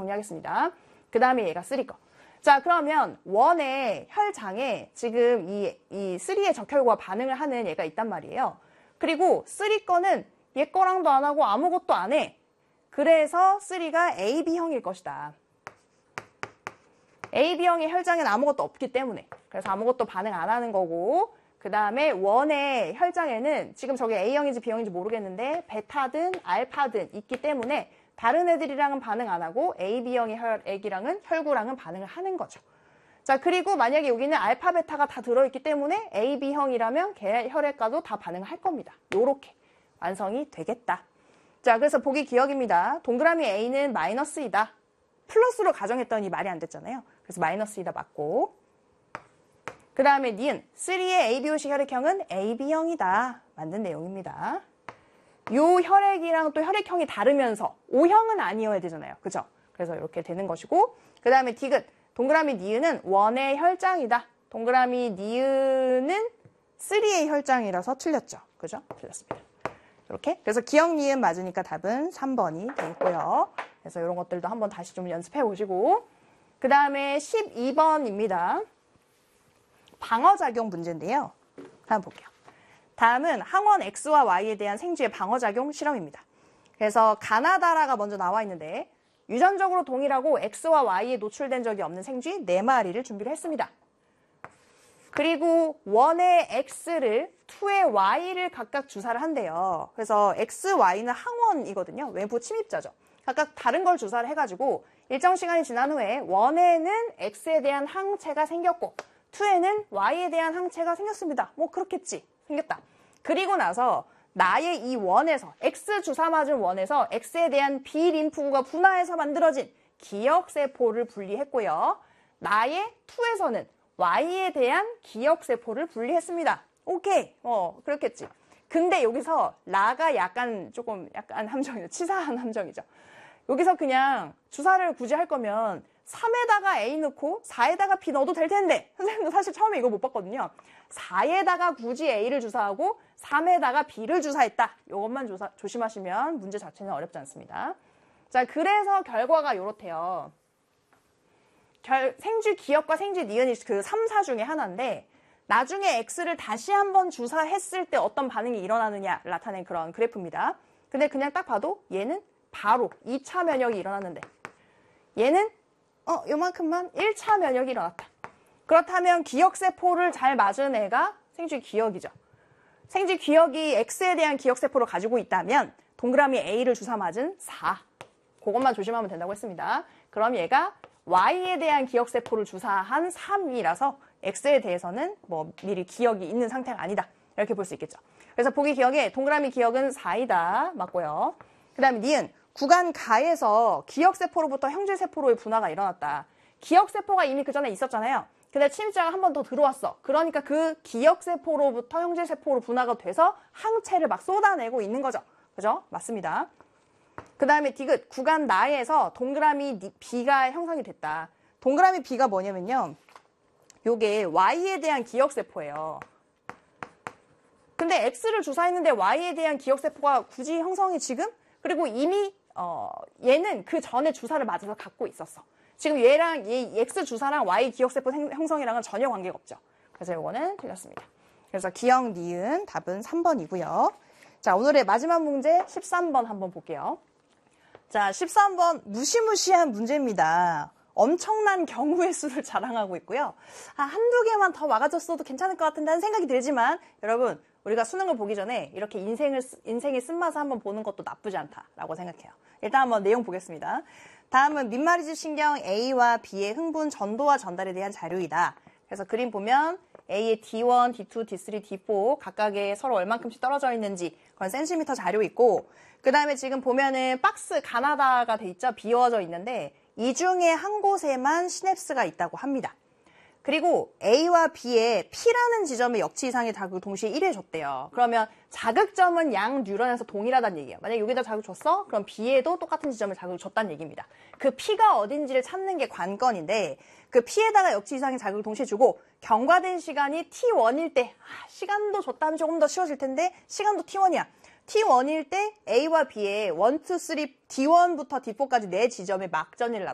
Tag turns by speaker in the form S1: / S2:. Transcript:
S1: 정리하겠습니다. 그 다음에 얘가 3 거. 자, 그러면 1의 혈장에 지금 이 3의 적혈과 반응을 하는 얘가 있단 말이에요. 그리고 3 거는 얘 거랑도 안 하고 아무것도 안 해. 그래서 3가 AB형일 것이다. AB형의 혈장에는 아무것도 없기 때문에. 그래서 아무것도 반응 안 하는 거고, 그 다음에 1의 혈장에는 지금 저게 A형인지 B형인지 모르겠는데 베타든 알파든 있기 때문에 다른 애들이랑은 반응 안 하고 AB형의 애기랑은 혈구랑은 반응을 하는 거죠. 자, 그리고 만약에 여기는 알파, 베타가 다 들어있기 때문에 AB형이라면 걔 혈액과도 다 반응을 할 겁니다. 요렇게 완성이 되겠다. 자, 그래서 보기 기억입니다. 동그라미 A는 마이너스이다. 플러스로 가정했더니 말이 안 됐잖아요. 그래서 마이너스이다 맞고. 그 다음에 니은 3의 ABOC 혈액형은 AB형이다. 맞는 내용입니다. 요 혈액이랑 또 혈액형이 다르면서 O형은 아니어야 되잖아요. 그죠? 그래서 이렇게 되는 것이고, 그 다음에 디귿 동그라미 니은은 1의 혈장이다. 동그라미 니은은 3의 혈장이라서 틀렸죠. 그죠? 틀렸습니다. 이렇게. 그래서 기억 니은 맞으니까 답은 3번이 되겠고요. 그래서 이런 것들도 한번 다시 좀 연습해 보시고, 그 다음에 12번입니다. 방어작용 문제인데요. 한번 볼게요. 다음은 항원 X와 Y에 대한 생쥐의 방어작용 실험입니다. 그래서 가나다라가 먼저 나와 있는데 유전적으로 동일하고 X와 Y에 노출된 적이 없는 생쥐 4마리를 준비를 했습니다. 그리고 1의 X를 2의 Y를 각각 주사를 한대요. 그래서 X, Y는 항원이거든요. 외부 침입자죠. 각각 다른 걸 주사를 해가지고 일정 시간이 지난 후에 1에는 X에 대한 항체가 생겼고 2에는 Y에 대한 항체가 생겼습니다. 뭐 그렇겠지. 생겼다. 그리고 나서 나의 이 원에서 X 주사 맞은 원에서 X에 대한 B림프구가 분화해서 만들어진 기억세포를 분리했고요. 나의 2에서는 Y에 대한 기억세포를 분리했습니다. 오케이. 그렇겠지. 근데 여기서 라가 약간 함정이죠. 치사한 함정이죠. 여기서 그냥 주사를 굳이 할 거면 3에다가 A 넣고 4에다가 B 넣어도 될 텐데 선생님도 사실 처음에 이거 못 봤거든요. 4에다가 굳이 A를 주사하고 3에다가 B를 주사했다. 이것만 조심하시면 문제 자체는 어렵지 않습니다. 자, 그래서 결과가 이렇대요. 생쥐 기억과 생쥐 니은이 그 3, 4 중에 하나인데 나중에 X를 다시 한번 주사했을 때 어떤 반응이 일어나느냐를 나타낸 그런 그래프입니다. 근데 그냥 딱 봐도 얘는 바로 2차 면역이 일어났는데 얘는 요만큼만 1차 면역이 일어났다. 그렇다면 기억세포를 잘 맞은 애가 생쥐 기억이죠. 생쥐 기억이 X에 대한 기억세포를 가지고 있다면 동그라미 A를 주사 맞은 4. 그것만 조심하면 된다고 했습니다. 그럼 얘가 Y에 대한 기억세포를 주사한 3이라서 X에 대해서는 뭐 미리 기억이 있는 상태가 아니다. 이렇게 볼 수 있겠죠. 그래서 보기 기억에 동그라미 기억은 4이다. 맞고요. 그 다음에 니은 구간 가에서 기억세포로부터 형질세포로의 분화가 일어났다. 기억세포가 이미 그 전에 있었잖아요. 근데 침입자가 한 번 더 들어왔어. 그러니까 그 기억세포로부터 형질세포로 분화가 돼서 항체를 막 쏟아내고 있는 거죠. 그죠? 맞습니다. 그 다음에 디귿 구간 나에서 동그라미 B가 형성이 됐다. 동그라미 B가 뭐냐면요. 요게 Y에 대한 기억세포예요. 근데 X를 주사했는데 Y에 대한 기억세포가 굳이 형성이 지금? 그리고 이미 얘는 그 전에 주사를 맞아서 갖고 있었어. 지금 얘랑 얘 X 주사랑 Y 기억세포 형성이랑은 전혀 관계가 없죠. 그래서 이거는 틀렸습니다. 그래서 기억 니은 답은 3번이고요. 자, 오늘의 마지막 문제 13번 한번 볼게요. 자, 13번 무시무시한 문제입니다. 엄청난 경우의 수를 자랑하고 있고요. 한두 개만 더 막아줬어도 괜찮을 것 같은데 하는 생각이 들지만 여러분 우리가 수능을 보기 전에 이렇게 인생의 쓴맛을 한번 보는 것도 나쁘지 않다라고 생각해요. 일단 한번 내용 보겠습니다. 다음은 민마리즈 신경 A와 B의 흥분 전도와 전달에 대한 자료이다. 그래서 그림 보면 A의 D1, D2, D3, D4 각각의 서로 얼만큼씩 떨어져 있는지 그런 센티미터 자료 있고 그 다음에 지금 보면은 박스 가나다가 돼 있죠. 비워져 있는데 이 중에 한 곳에만 시냅스가 있다고 합니다. 그리고 A와 B에 P라는 지점의 역치 이상의 자극을 동시에 1회 줬대요. 그러면 자극점은 양 뉴런에서 동일하다는 얘기예요. 만약에 여기다 자극 줬어? 그럼 B에도 똑같은 지점을 자극을 줬다는 얘기입니다. 그 P가 어딘지를 찾는 게 관건인데 그 P에다가 역치 이상의 자극을 동시에 주고 경과된 시간이 T1일 때 시간도 줬다면 조금 더 쉬워질 텐데 시간도 T1이야. T1일 때 A와 B에 1, 2, 3, D1부터 D4까지 4지점의 막전을